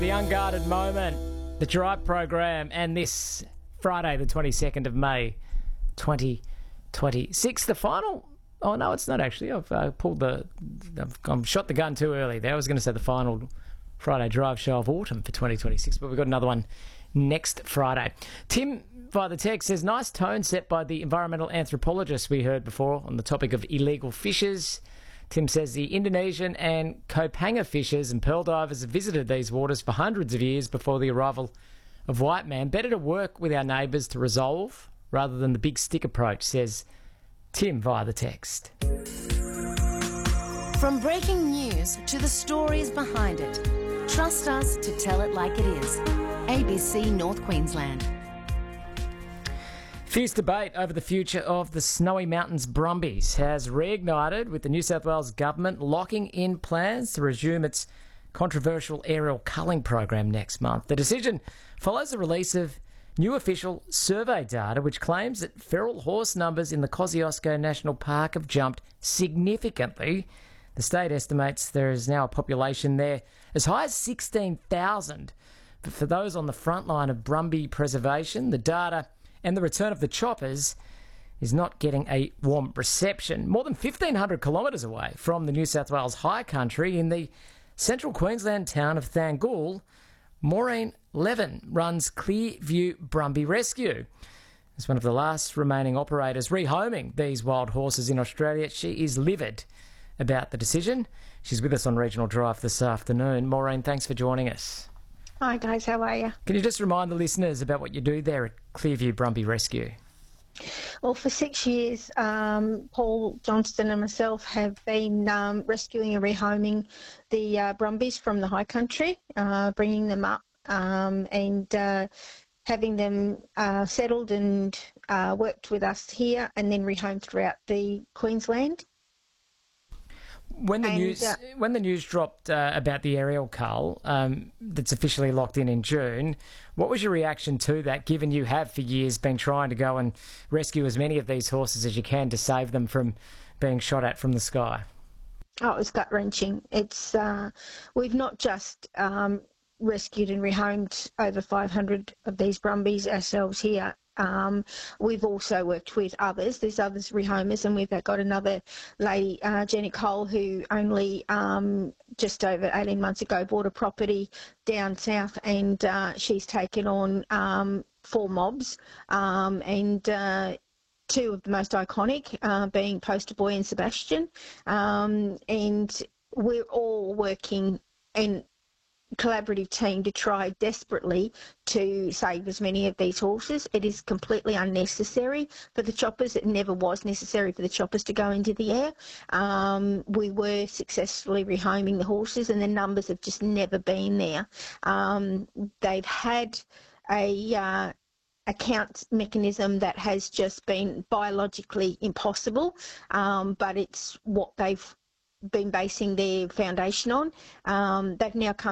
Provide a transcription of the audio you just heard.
The Unguarded Moment, the Drive program, and this Friday, the 22nd of May, 2026, the final. Oh no, it's not actually. I've shot the gun too early there. I was going to say the final Friday Drive show of autumn for 2026, but we've got another one next Friday. Tim via the text says, nice tone set by the environmental anthropologist we heard before on the topic of illegal fishes. Tim says the Indonesian and Kopanga fishers and pearl divers have visited these waters for hundreds of years before the arrival of white man. Better to work with our neighbours to resolve rather than the big stick approach, says Tim via the text. From breaking news to the stories behind it, trust us to tell it like it is. ABC North Queensland. Fierce debate over the future of the Snowy Mountains Brumbies has reignited with the New South Wales government locking in plans to resume its controversial aerial culling program next month. The decision follows the release of new official survey data which claims that feral horse numbers in the Kosciuszko National Park have jumped significantly. The state estimates there is now a population there as high as 16,000. But for those on the front line of Brumby preservation, the data and the return of the choppers is not getting a warm reception. More than 1,500 kilometres away from the New South Wales high country in the central Queensland town of Thangool, Maureen Levin runs Clearview Brumby Rescue. As one of the last remaining operators rehoming these wild horses in Australia, she is livid about the decision. She's with us on Regional Drive this afternoon. Maureen, thanks for joining us. Hi guys, how are you? Can you just remind the listeners about what you do there at Clearview Brumby Rescue? Well, for 6 years, Paul Johnston and myself have been rescuing and rehoming the Brumbies from the high country, bringing them up and having them settled and worked with us here and then rehomed throughout the Queensland. When the news dropped about the aerial cull that's officially locked in June, what was your reaction to that, given you have for years been trying to go and rescue as many of these horses as you can to save them from being shot at from the sky? Oh, it was gut-wrenching. It's we've not just rescued and rehomed over 500 of these Brumbies ourselves here. We've also worked with others. There's others rehomers, and we've got another lady, Jenny Cole, who only just over 18 months ago bought a property down south, and she's taken on 4 mobs, and 2 of the most iconic being Poster Boy and Sebastian, and we're all working in collaborative team to try desperately to save as many of these horses. It is completely unnecessary for the choppers. It never was necessary for the choppers to go into the air. We were successfully rehoming the horses and the numbers have just never been there. They've had a count mechanism that has just been biologically impossible, but it's what they've been basing their foundation on. They've now come